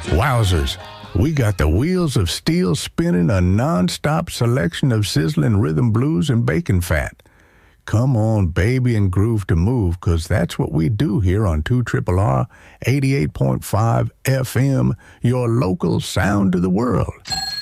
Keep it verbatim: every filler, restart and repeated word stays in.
Wowzers, we got the wheels of steel spinning a non-stop selection of sizzling rhythm blues and bacon fat. Come on, baby, and groove to move, 'cause that's what we do here on two R R R eighty-eight point five F M, your local sound to the world.